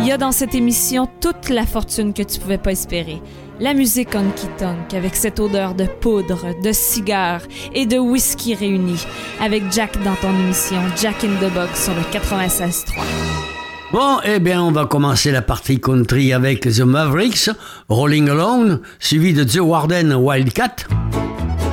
Il y a dans cette émission toute la fortune que tu pouvais pas espérer. La musique honky-tonk avec cette odeur de poudre, de cigare et de whisky réunis. Avec Jack dans ton émission Jack in the Box sur le 96.3. Bon, eh bien, on va commencer la partie country avec The Mavericks, Rolling Alone, suivi de The Warden Wildcat.